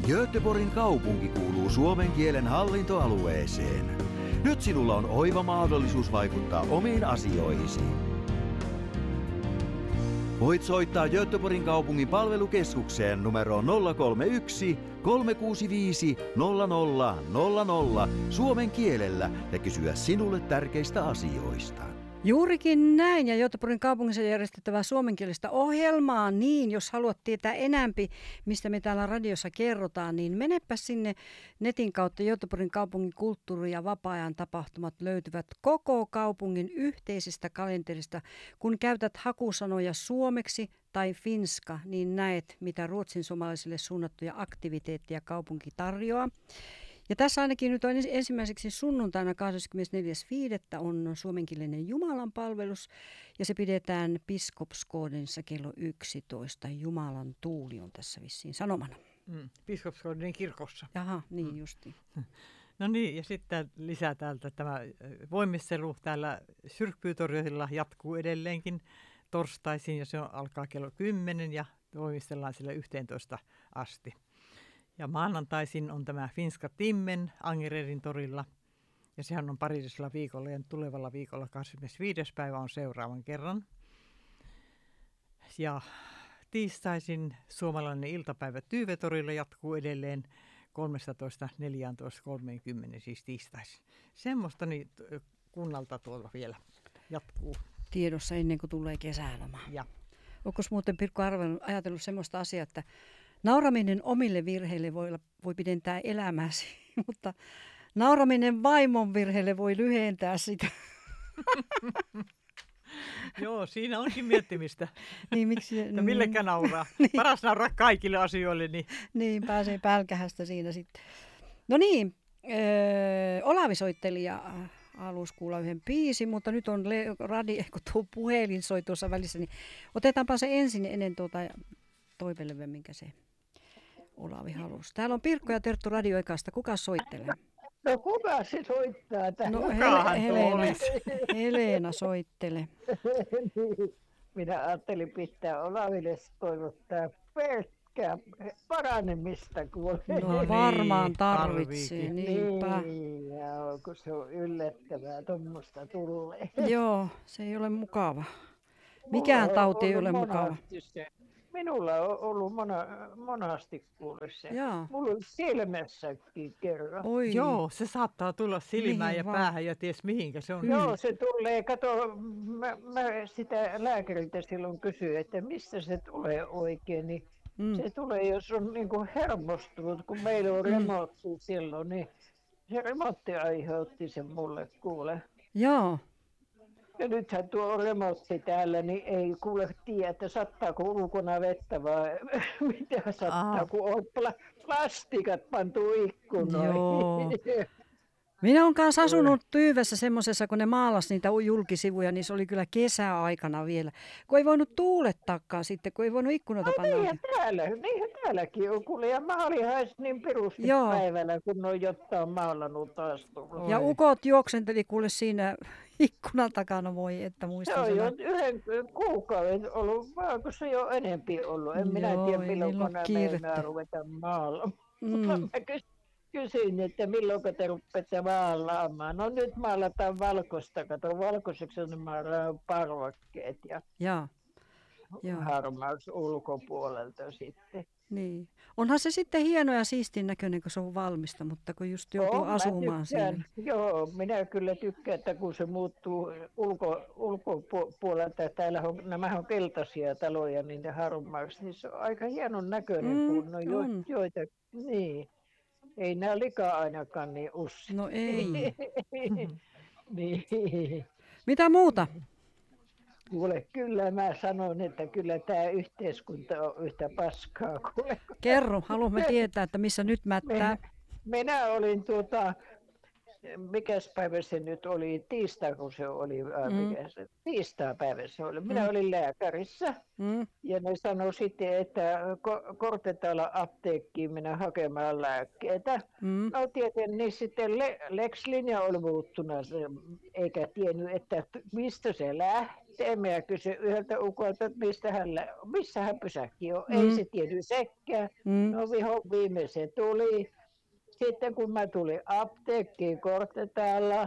Göteborgin kaupunki kuuluu suomen kielen hallintoalueeseen. Nyt sinulla on oiva mahdollisuus vaikuttaa omiin asioihisi. Voit soittaa Göteborgin kaupungin palvelukeskukseen numeroon 031 365 0000 suomen kielellä ja kysyä sinulle tärkeistä asioista. Juurikin näin, ja Göteborgin kaupungissa järjestettävää suomenkielistä ohjelmaa, niin jos haluat tietää enämpi, mistä me täällä radiossa kerrotaan, niin menepä sinne netin kautta. Göteborgin kaupungin kulttuuri- ja vapaa-ajan tapahtumat löytyvät koko kaupungin yhteisestä kalenterista. Kun käytät hakusanoja suomeksi tai finska, niin näet, mitä ruotsinsuomalaisille suunnattuja aktiviteetteja kaupunki tarjoaa. Ja tässä ainakin nyt on ensimmäiseksi sunnuntaina 24.5. on suomenkielinen jumalanpalvelus ja se pidetään Biskopsgårdenissa kello 11. Jumalan tuuli on tässä vissiin sanomana. Biskopsgårdenin kirkossa. Jaha, niin justiin. No niin, ja sitten lisää täältä tämä voimistelu täällä Kyrkbytorilla jatkuu edelleenkin torstaisin ja se alkaa kello 10 ja voimistellaan sille 11 asti. Ja maanantaisin on tämä Finska Timmen Angeredin torilla. Ja sehän on parillisella viikolla ja tulevalla viikolla 25. päivä on seuraavan kerran. Ja tiistaisin suomalainen iltapäivä Tyyvetorilla jatkuu edelleen 13.14.30 siis tiistaisin. Semmoista niin kunnalta tuolta vielä jatkuu. Tiedossa ennen kuin tulee kesäloma. Ja. Onko muuten Pirkko ajatellut semmoista asiaa, että nauraminen omille virheille voi pidentää elämäsi, mutta nauraminen vaimon virheille voi lyhentää sitä. Joo, siinä onkin miettimistä. Niin, miksi, millekä nauraa. Niin. Paras nauraa kaikille asioille. Niin, pääsee pälkähästä siinä sitten. No niin, Olavi soitteli ja halusi kuulla yhden biisin, mutta nyt on tuo puhelin soi tuossa välissä, niin otetaanpa se ensin ennen toipeleve, minkä se Olavi halusi. Täällä on Pirkko ja Terttu radioikasta. Kuka soittelee? No kuka se soittaa tähän? No Helena soittelee. Niin, minä ajattelin pitää Olaville toivottaa pelkkää paranemista kuulee. No varmaan tarvitsee, niinpä. Niin, ja kun se on yllättävää, tuommoista tulee. Joo, se ei ole mukava. Mikään tauti ei ole mukava. Minulla on ollut monasti kuule se. Jaa. Mulla on silmässäkin kerran. Oi. Joo, se saattaa tulla silmään Mihin ja vaan? päähän ja ties mihinkä se on. Joo, se tulee. Kato, mä sitä lääkäriltä silloin kysyin, että mistä se tulee oikein. Niin se tulee, jos on niin kuin hermostunut, kun meillä on remontti silloin, niin se remontti aiheutti sen mulle kuule. Joo. Ja nythän tuo on remontti täällä, niin ei kuule tiedä, että sattaako ulkona vettä vai mitä sattaa, kun on plastikat pantu ikkunoihin. Joo. Minä olen kanssa asunut Tyyvessä semmoisessa, kun ne maalasi niitä julkisivuja, niin se oli kyllä kesäaikana vielä. Kun ei voinut tuulettaakaan sitten, kun ei voinut ikkunoita panna. Niinhän täälläkin on kuule. Ja maalihan niin perusti päivällä, kun ne on jotain maalannut taas tullut. Ja ukot juoksenteli kuule siinä ikkunan takana, voi että muistan. Se on jo yhden kuukauden ollut, vaan kun se jo enempi ollut. En minä tiedä, milloin nämä ruvetaan maalaamaan. Mä kysyin, että milloin te rupeatte maalaamaan. No nyt maalataan valkoista. Kato, valkoiseksi on maalataan parvakkeet ja harmaus ulkopuolelta sitten. Niin. Onhan se sitten hieno ja siistin näköinen, kun se on valmista, mutta kun just joutuu asumaan siinä. Joo, minä kyllä tykkään, että kun se muuttuu ulkopuolelta. Nämä on keltaisia taloja, niin ne harmaaksi. Niin se on aika hienon näköinen, kun on joita. Niin. Ei nämä likaa ainakaan niin usein. No ei. Niin. Mitä muuta? Kuule, kyllä mä sanon, että kyllä tämä yhteiskunta on yhtä paskaa. Kuule. Kerro, haluamme tietää, että missä nyt mättää. Minä olin mikäs päivä se nyt oli, tiistai kun se oli, tiistaipäivä se oli. Minä olin lääkärissä ja ne sanoi sitten, että Kortetalan apteekkiin minä hakemaan lääkkeitä. No tietenkin niin sitten Lex-linja oli muuttunut, eikä tiennyt, että mistä se lähti. sitten minä kysyin yhdeltä ukolta, että missä hän pysäkki on. Ei se tiennyt sekään. No viimein se tuli. Sitten kun mä tulin apteekkiin Kortetaalla,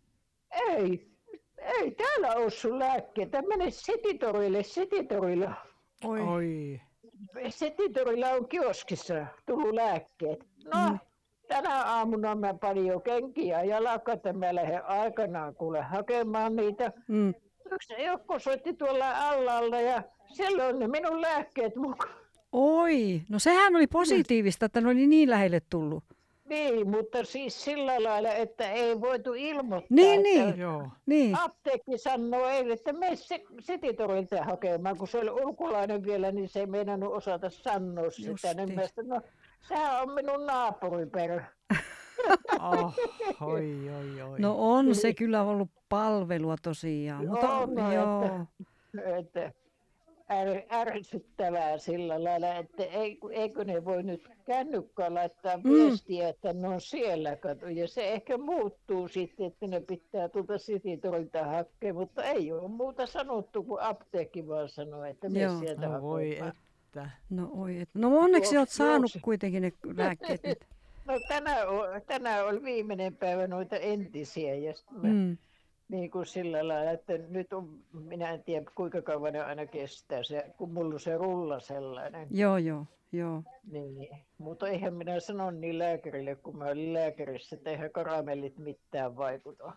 ei täällä ole sun lääkkeitä. Mene Citytorille. Oi. Citytorilla on kioskissa tullut lääkkeet. No, tänä aamuna mä panin jo kenkiä jalkaan, että mä lähden aikanaan kuule hakemaan niitä. Yksi joukko soitti tuolla allalla ja siellä on ne minun lääkkeet mukaan. Oi, no sehän oli positiivista, että ne oli niin lähelle tullut. Niin, mutta siis sillä lailla, että ei voitu ilmoittaa. Niin. Apteekki sanoo eilen, että mene Citytorilta hakemaan, kun se oli ulkolainen vielä, niin se ei meinannut osata sanoa sitä. Niin mä sanoin, no sehän on minun naapuriperä. Oi. No on se kyllä ollut palvelua tosiaan. Mutta, että ärsyttävää sillä lailla, että eikö ne voi nyt kännykkaan laittaa viestiä, että ne on siellä kato. Ja se ehkä muuttuu sitten, että ne pitää tuolta Citytorilta hakea, mutta ei ole muuta sanottu kuin apteekki vaan sanoo, että me sieltä hakemaan. No onneksi olet saanut kuitenkin ne lääkkeet nyt. No tänään oli viimeinen päivä noita entisiä ja sitten niin kuin sillä lailla, että nyt on, minä en tiedä kuinka kauan ne aina kestää se, kun mulla on se rulla sellainen. Joo. Niin. Mutta eihän minä sano niin lääkärille, kun mä olin lääkärissä, että eihän karamellit mitään vaikuta.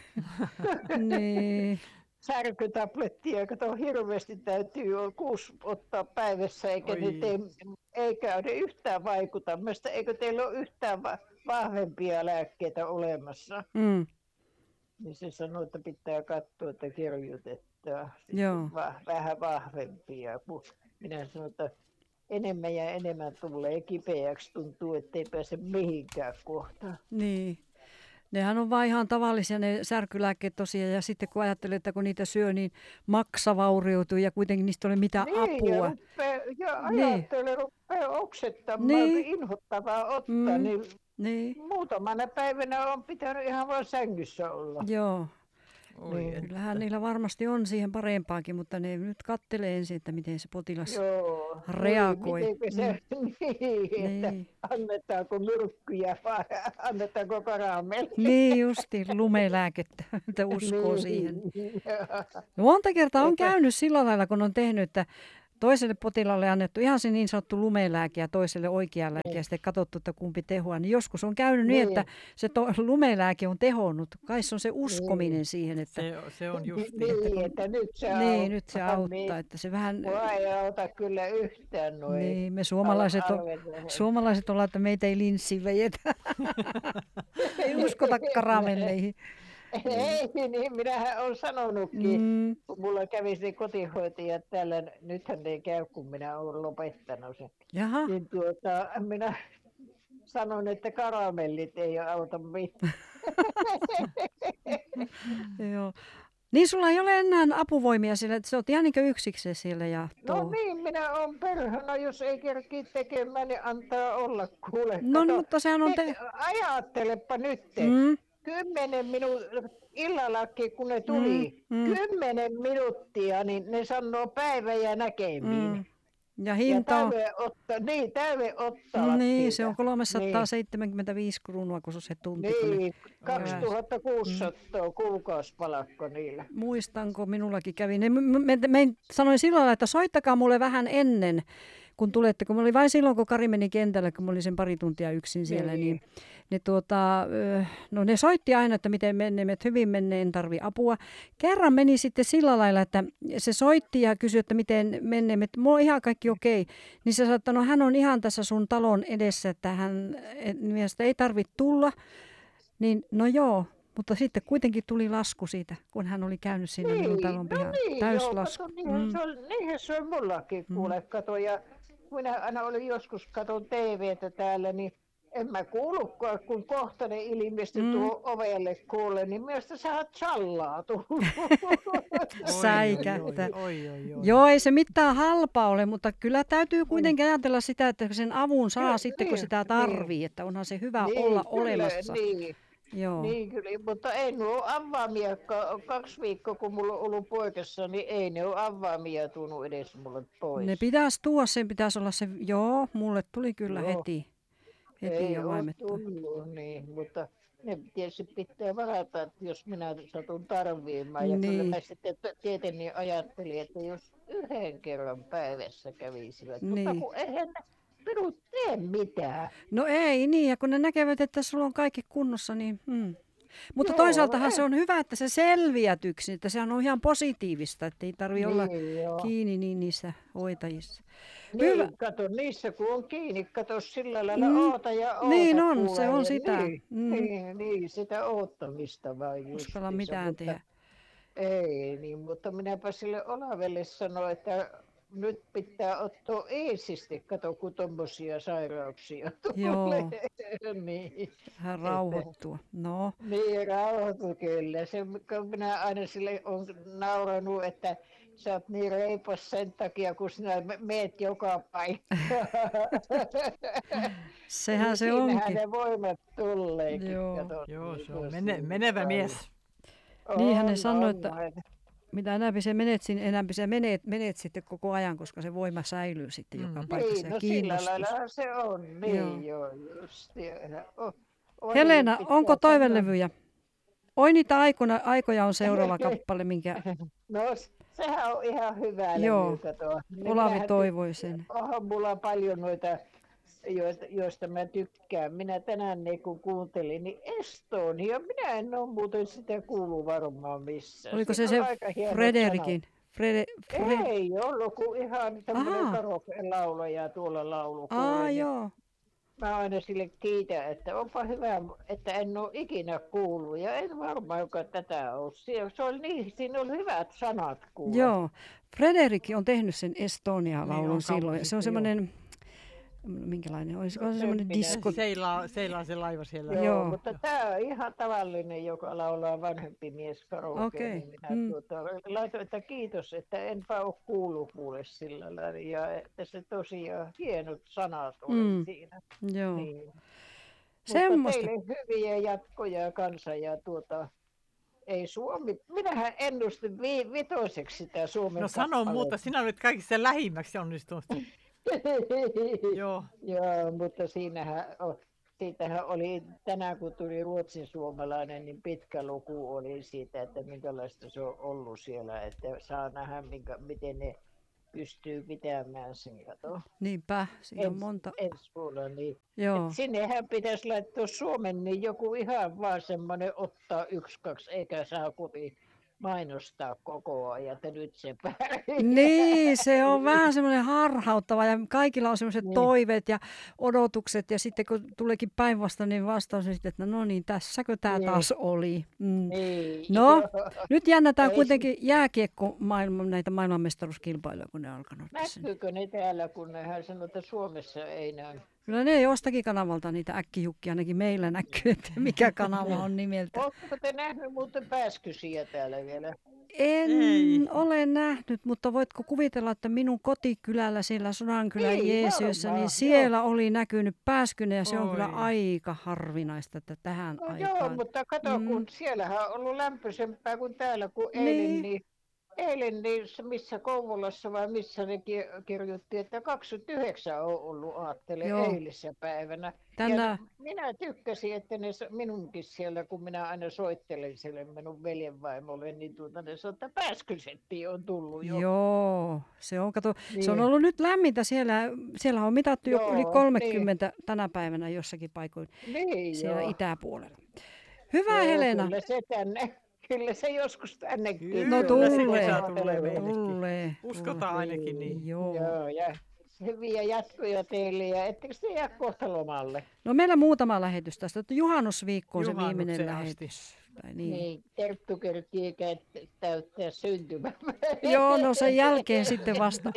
Niin. Särkytablettia, kato hirveästi täytyy 6 ottaa päivässä, eikä ne yhtään vaikuta. Mielestäni eikö teillä ole yhtään vahvempia lääkkeitä olemassa? Niin se sanoi, että pitää katsoa, että kirjoitetaan vähän vahvempia. Minä sanoin, että enemmän ja enemmän tulee kipeäksi, tuntuu, ettei pääse mihinkään kohtaan. Niin. Nehän on vaan ihan tavallisia ne särkylääkkeet tosiaan, ja sitten kun ajattelee, että kun niitä syö, niin maksa vaurioituu ja kuitenkin niistä ei ole mitään apua. Rupeaa oksettamaan, inhottavaa ottaa, niin muutamana päivänä on pitänyt ihan vain sängyssä olla. Joo. Kyllähän niillä varmasti on siihen parempaakin, mutta ne nyt kattelee ensin, että miten se potilas reagoi. Että annetaanko myrkkyjä vai annetaanko karamellia. Niin justi, lumelääkettä, että uskoo siihen. Monta kertaa on käynyt sillä lailla, kun on tehnyt, että toiselle potilaalle annettu ihan se niin sanottu lumelääke ja toiselle oikea lääke ja sitten katsottu, että kumpi tehoaa. Niin joskus on käynyt niin, että se lumelääke on tehonnut. Kai se on se uskominen siihen, että se on just että nyt se auttaa. Nyt se auttaa, että se vähän ei auta kyllä yhtään noin. Niin, me suomalaiset ollaan, että meitä ei linssiin vejetä. Ei uskota karamelleihin. Ei, niin minähän olen sanonutkin, kun mulla kävi se kotihoitaja täällä, nythän ei käy, kun minä olen lopettanut sen. Jaha. Niin minä sanon, että karamellit ei auta mitään. Joo. Niin sulla ei ole enää apuvoimia sillä, että sä oot ihan niin kuin yksikseen siellä ja No niin, minä olen perhana, jos ei kerki tekemään, niin antaa olla kuule. No mutta sehän on ajattelepa nyt. 10 illallakin, kun ne tuli, 10 minuuttia, niin ne sanoo päivä ja näkemiin. Ja hinta on... täyden ottaa. Niin, se on 375 kruunua, kun se tunti. Niin, 2600 kuukausipalakko niillä. Muistanko, minullakin kävi. Me sanoin silloin, että soittakaa mulle vähän ennen, kun tulette, kun mä olin vain silloin, kun Kari meni kentälle, kun mä olin sen pari tuntia yksin siellä, niin ne soitti aina, että miten menee, että hyvin menee, en tarvi apua. Kerran meni sitten sillä lailla, että se soitti ja kysyi, että miten menee, että mulla on ihan kaikki okei. Niin se sanoi, että no hän on ihan tässä sun talon edessä, että hän mielestä ei tarvitse tulla. Niin no joo. Mutta sitten kuitenkin tuli lasku siitä, kun hän oli käynyt siinä minun talon pihalla. Täyslasku. Niinhän se on mullakin, kuule, kato. Ja minä aina olin joskus, katon TVtä täällä, niin en mä kuullutkaan, kun kohta ne ilmestyi tuohon ovelle kuule, niin mielestä sä oot challaa tullut. Säikättä. Joo, ei se mitään halpaa ole, mutta kyllä täytyy kuitenkin ajatella sitä, että sen avun saa sitten, kun sitä tarvii, että onhan se hyvä olla olemassa. Joo. Niin kyllä, mutta ei nuo avaamia, 2 viikkoa kun mulla on ollut poikassa, niin ei ne ole avaamia tuonut edes mulle Ne pois. pitäisi tuoda, sen pitäisi olla se, joo, mulle tuli kyllä Joo. heti Ei jo ole vaimettua. tullut, niin, mutta ne tietysti pitää varata, että jos minä satun tarviimaan. Ja kyllä Niin. mä sitten tietenkin ajattelin, että jos 1 kerran päivässä kävisivät, mutta Niin. kun eihän ne minut tee mitään. No ei niin, ja kun ne näkevät, että sulla on kaikki kunnossa, niin... Mutta Joo, toisaaltahan ei. se on hyvä, että se selviät yksin, että sehän on ihan positiivista, että ei tarvitse olla Niin, joo. kiinni niin niissä hoitajissa. Hyvä. Niin, kato, niissä kun on kiinni, kato sillä lailla oota ja oota. Niin on, kuule, se on ja sitä. Niin, sitä oottamista vaan Uskalla justiinsa, mitään mutta tehdä. ei, niin, mutta minäpä sille Olavelle sanoin, että nyt pitää ottaa eesisti, kato kun tommosia sairauksia Joo. tulee. Niin. Hän rauhoittua. No, Niin, rauhoitu kyllä. Se, kun minä aina sille olen nauranut, että sä oot niin reipas sen takia, kun sinä meet joka paikkaan. sehän se Siinähän onkin. ne voimat tulleekin. Joo. kato, Joo, niin se on tuossa menevä niin mies. Niinhän ne on, sanoi, on, että on. mitä enemmän se menet sinne, enemmän se menet sitten koko ajan, koska se voima säilyy sitten joka paikassa Niin, ja no sillä kiinnostus. lailla se on. Niin, joo, just. Helena, onko toivelevyjä? Oi niitä aikoja on seuraava kappale, minkä No, sehän on ihan hyvä Joo. levy, kato. Niin Olavi minähän toivoi sen. onhan mulla paljon noita, joista mä tykkään. Minä tänään kun kuuntelin, niin Estonia, minä en ole muuten sitä kuullut varmaan missään. Oliko se Siinä on se aika hienot Frederikin? sanat. Ei ollut, kun ihan tämmöinen Ahaa. karaoke-laulaja tuolla laulukuulla. Niin Joo. mä aina sille kiitän, että onpa hyvä, että en ole ikinä kuullut. Ja en varmaan joka tätä ole. Se oli niin, siinä oli hyvät sanat kuulla. Joo. Frederik on tehnyt sen Estonia-laulun Niin on silloin. kauan Ja se on sitten, semmoinen, minkälainen, olisiko se En semmoinen minä. disko? Seilaa se laiva siellä. Joo, Joo. mutta tämä on ihan tavallinen, joka laulaa vanhempi mies karaokea. Okei. Niin minä laitoin, että kiitos, että enpä ole kuullut kuule sillä lailla. Ja että se tosiaan hienot sanat oli siinä. Joo. Niin. Mutta Semmoista. teille hyviä jatkoja kanssa ja ei Suomi, minähän ennustin vitoseksi sitä Suomen No sano muuta, sinä olet kaikista lähimmäksi onnistunut. Joo. Joo, mutta siitähän oli tänään kun tuli ruotsin suomalainen, niin pitkä luku oli siitä, että minkälaista se on ollut siellä, että saa nähdä miten ne pystyy pitämään sen kato. Niinpä, siinä on monta. Ensi vuonna, niin. Joo. Et sinnehän pitäisi laittaa Suomen, niin joku ihan vaan semmoinen ottaa 1-2, eikä saa kovin mainostaa koko ajan, että nyt se pärjää. Niin, se on vähän semmoinen harhauttava ja kaikilla on semmoiset Niin. toiveet ja odotukset ja sitten kun tuleekin päinvastainen niin vastaus on sitten, että no niin, tässäkö tämä Niin. taas oli. Niin, No, joo. nyt jännätään Ei kuitenkin näitä maailmanmestaruuskilpailuja, kun ne on alkanut tässä. Näkyykö ne täällä, kun nehän sanoo, että Suomessa ei näy? Kyllä ne jostakin kanavalta niitä äkkijukkia ainakin meillä näkyy, että mikä kanava on nimeltä. Oletteko te nähnyt muuten pääskysiä täällä vielä? En Ei. ole nähnyt, mutta voitko kuvitella, että minun kotikylällä siellä Sodankylän Niin, Jeesyssä, varmaan, niin siellä oli näkynyt pääskyne ja se on kyllä Oi. aika harvinaista, että tähän No aikaan. joo, mutta kato, kun siellähän on ollut lämpöisempää kuin täällä, kun Niin. eilen niin missä Kouvolassa vai missä ne kirjoitti, että 29 on ollut, ajattelen, Joo. eilisessä päivänä. Tänään- Ja minä tykkäsin, että ne minunkin siellä, kun minä aina soittelen siellä minun veljenvaimolle, niin ne sanoo, että pääskysetti on tullut jo. Joo, se on, kato, se on Niin. ollut nyt lämmintä siellä on mitattu jo Joo, yli 30 tänä päivänä jossakin paikoin Niin, siellä joo. itäpuolella. Hyvä Joo, Helena, Kyllä se joskus tännekin. Kyllä, No tulee. se kesä tulee meillekin. tulee. Uskotaan ainakin niin. Joo. Joo, ja hyviä jatkoja teille, ja ettekö te jää kohta lomalle? No meillä muutama lähetys tästä, että juhannusviikko on se viimeinen Juhannukseen lähetys. Tai niin. Niin, Terttu kerkii täyttää syntymäpäivää. Joo, no sen jälkeen sitten vasta.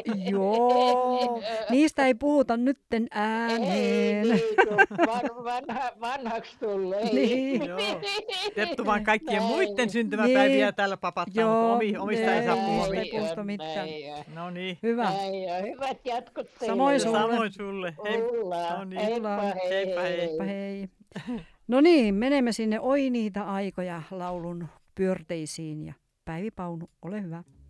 Joo, niistä ei puhuta nytten Ei, ääneen. niin, kun vanhaksi tulee. Niin. Joo. Terttu vaan kaikkien Näin. muiden syntymäpäiviä Niin. täällä papattaa, Joo, mutta omista ei saa ei, puhua ei mitään. puhuta mitään. No niin. Hyvä. Näin, ja hyvät jatkot teille. Samoin ja sulle. Samoin sulle. Hei. Ulla. No niin. Heippa, hei. Heippa, hei. Hei. No niin, menemme sinne Oi niitä aikoja laulun pyörteisiin ja Päivi Paunu, ole hyvä.